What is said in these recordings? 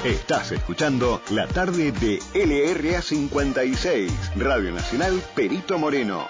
Estás escuchando la tarde de LRA 56, Radio Nacional Perito Moreno.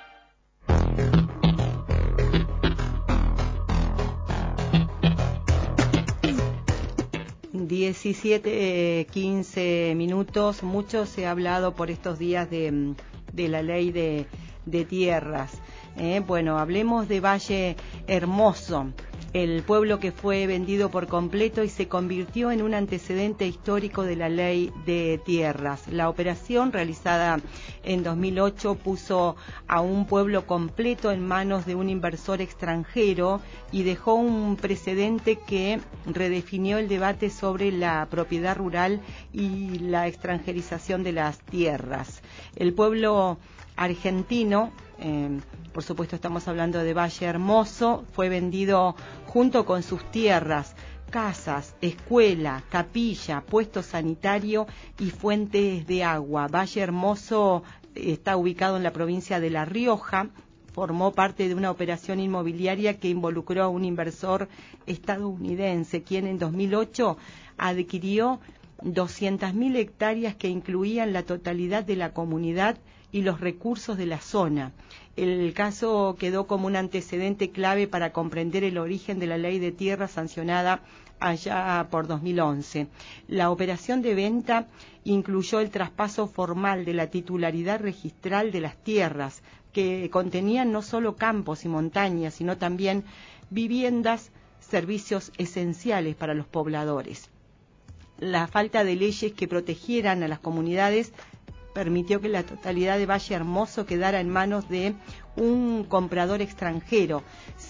(17:15). Mucho se ha hablado por estos días de la ley de tierras. Bueno, hablemos de Valle Hermoso, el pueblo que fue vendido por completo y se convirtió en un antecedente histórico de la ley de tierras. La operación realizada en 2008 puso a un pueblo completo en manos de un inversor extranjero y dejó un precedente que redefinió el debate sobre la propiedad rural y la extranjerización de las tierras. El pueblo argentino, por supuesto estamos hablando de Valle Hermoso, fue vendido junto con sus tierras, casas, escuela, capilla, puesto sanitario y fuentes de agua. Valle Hermoso está ubicado en la provincia de La Rioja. Formó parte de una operación inmobiliaria que involucró a un inversor estadounidense, quien en 2008 adquirió 200.000 hectáreas que incluían la totalidad de la comunidad y los recursos de la zona. El caso quedó como un antecedente clave para comprender el origen de la ley de tierra sancionada allá por 2011. La operación de venta incluyó el traspaso formal de la titularidad registral de las tierras, que contenían no solo campos y montañas, sino también viviendas, servicios esenciales para los pobladores. La falta de leyes que protegieran a las comunidades permitió que la totalidad de Valle Hermoso quedara en manos de un comprador extranjero,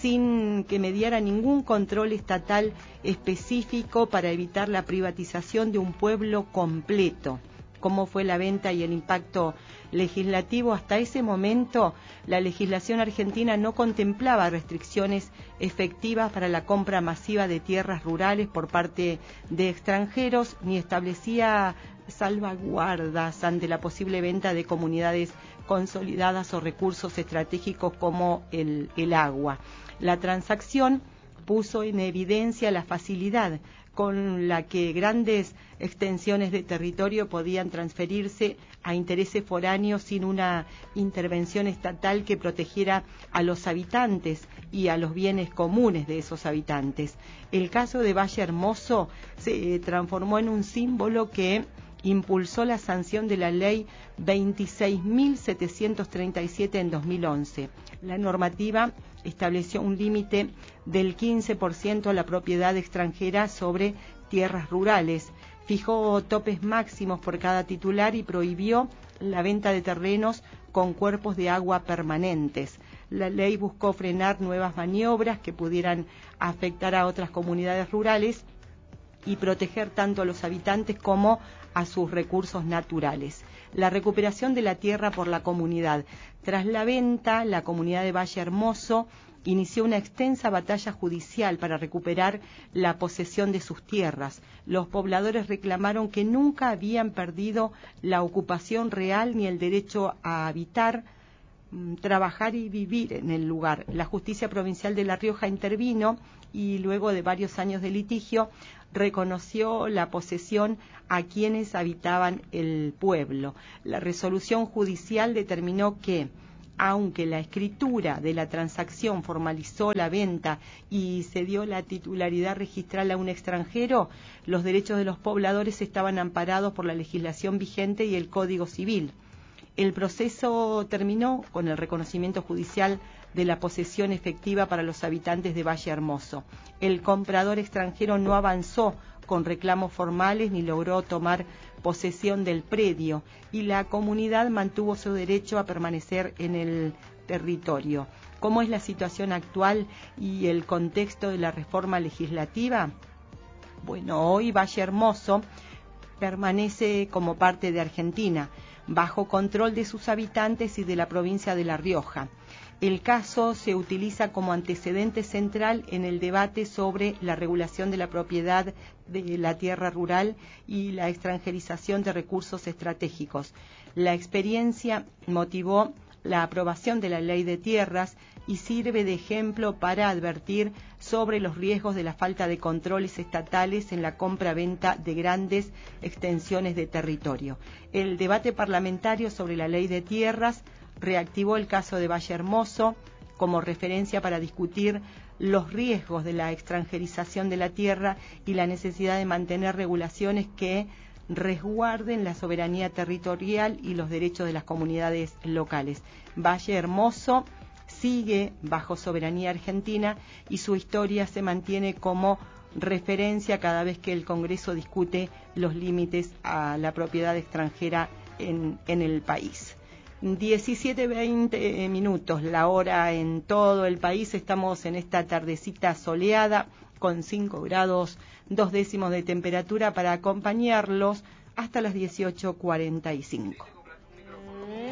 sin que mediara ningún control estatal específico para evitar la privatización de un pueblo completo. ¿Cómo fue la venta y el impacto legislativo? Hasta ese momento, la legislación argentina no contemplaba restricciones efectivas para la compra masiva de tierras rurales por parte de extranjeros, ni establecía salvaguardas ante la posible venta de comunidades consolidadas o recursos estratégicos como el agua. La transacción puso en evidencia la facilidad con la que grandes extensiones de territorio podían transferirse a intereses foráneos sin una intervención estatal que protegiera a los habitantes y a los bienes comunes de esos habitantes. El caso de Valle Hermoso se transformó en un símbolo que impulsó la sanción de la ley 26.737 en 2011. La normativa estableció un límite del 15% a la propiedad extranjera sobre tierras rurales, fijó topes máximos por cada titular y prohibió la venta de terrenos con cuerpos de agua permanentes. La ley buscó frenar nuevas maniobras que pudieran afectar a otras comunidades rurales y proteger tanto a los habitantes como a sus recursos naturales. La recuperación de la tierra por la comunidad. Tras la venta, la comunidad de Valle Hermoso inició una extensa batalla judicial para recuperar la posesión de sus tierras. Los pobladores reclamaron que nunca habían perdido la ocupación real ni el derecho a habitar, trabajar y vivir en el lugar. La Justicia Provincial de La Rioja intervino y luego de varios años de litigio reconoció la posesión a quienes habitaban el pueblo. La resolución judicial determinó que, aunque la escritura de la transacción formalizó la venta y se dio la titularidad registral a un extranjero, los derechos de los pobladores estaban amparados por la legislación vigente y el Código Civil. El proceso terminó con el reconocimiento judicial de la posesión efectiva para los habitantes de Valle Hermoso. El comprador extranjero no avanzó con reclamos formales ni logró tomar posesión del predio y la comunidad mantuvo su derecho a permanecer en el territorio. ¿Cómo es la situación actual y el contexto de la reforma legislativa? Bueno, hoy Valle Hermoso permanece como parte de Argentina, bajo control de sus habitantes y de la provincia de La Rioja. El caso se utiliza como antecedente central en el debate sobre la regulación de la propiedad de la tierra rural y la extranjerización de recursos estratégicos. La experiencia motivó la aprobación de la Ley de Tierras y sirve de ejemplo para advertir sobre los riesgos de la falta de controles estatales en la compra-venta de grandes extensiones de territorio. El debate parlamentario sobre la Ley de Tierras reactivó el caso de Valle Hermoso como referencia para discutir los riesgos de la extranjerización de la tierra y la necesidad de mantener regulaciones que resguarden la soberanía territorial y los derechos de las comunidades locales. Valle Hermoso sigue bajo soberanía argentina y su historia se mantiene como referencia cada vez que el Congreso discute los límites a la propiedad extranjera en el país. 17:20 minutos, la hora en todo el país. Estamos en esta tardecita soleada con 5 grados 2 décimos de temperatura para acompañarlos hasta las 18:45.